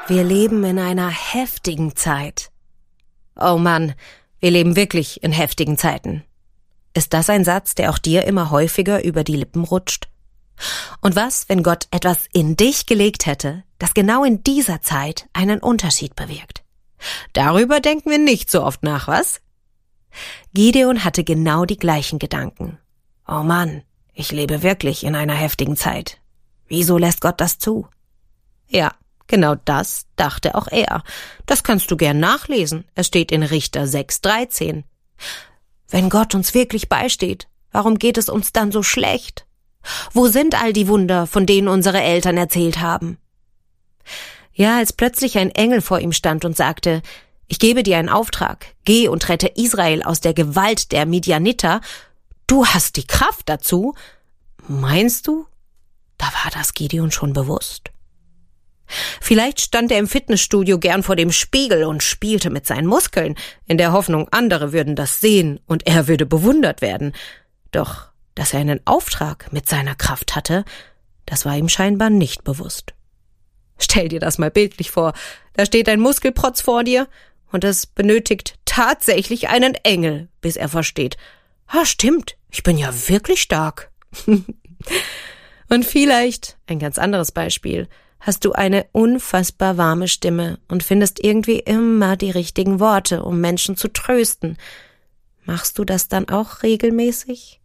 Wir leben in einer heftigen Zeit. Oh Mann, wir leben wirklich in heftigen Zeiten. Ist das ein Satz, der auch dir immer häufiger über die Lippen rutscht? Und was, wenn Gott etwas in dich gelegt hätte, das genau in dieser Zeit einen Unterschied bewirkt? Darüber denken wir nicht so oft nach, was? Gideon hatte genau die gleichen Gedanken. Oh Mann, ich lebe wirklich in einer heftigen Zeit. Wieso lässt Gott das zu? Ja, genau das dachte auch er. Das kannst du gern nachlesen. Es steht in Richter 6,13. Wenn Gott uns wirklich beisteht, warum geht es uns dann so schlecht? Wo sind all die Wunder, von denen unsere Eltern erzählt haben? Ja, als plötzlich ein Engel vor ihm stand und sagte, ich gebe dir einen Auftrag, geh und rette Israel aus der Gewalt der Midianiter. Du hast die Kraft dazu. Meinst du? Da war das Gideon schon bewusst. Vielleicht stand er im Fitnessstudio gern vor dem Spiegel und spielte mit seinen Muskeln, in der Hoffnung, andere würden das sehen und er würde bewundert werden. Doch, dass er einen Auftrag mit seiner Kraft hatte, das war ihm scheinbar nicht bewusst. Stell dir das mal bildlich vor, da steht ein Muskelprotz vor dir und es benötigt tatsächlich einen Engel, bis er versteht, stimmt, ich bin ja wirklich stark. Und vielleicht, ein ganz anderes Beispiel, hast du eine unfassbar warme Stimme und findest irgendwie immer die richtigen Worte, um Menschen zu trösten. Machst du das dann auch regelmäßig?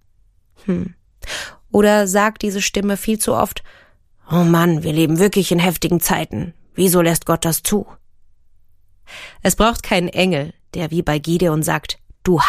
Oder sagt diese Stimme viel zu oft, oh Mann, wir leben wirklich in heftigen Zeiten. Wieso lässt Gott das zu? Es braucht keinen Engel, der wie bei Gideon sagt, du